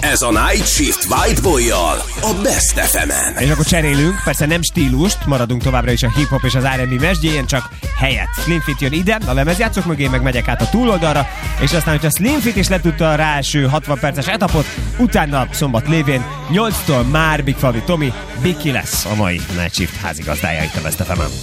Ez a Night Shift Whiteboy-jal a Best FM-en. És akkor cserélünk, persze nem stílust, maradunk továbbra is a hip-hop és az R&B mesdjén, csak helyet. Slim Fit jön ide, a lemezjátszók mögé, meg megyek át a túloldalra, és aztán, hogyha Slim Fit is letudta a ráeső 60 perces etapot, utána szombat lévén 8-tól már Big Favi Tomi, Biki lesz a mai Night Shift házigazdája itt a Best FM-en.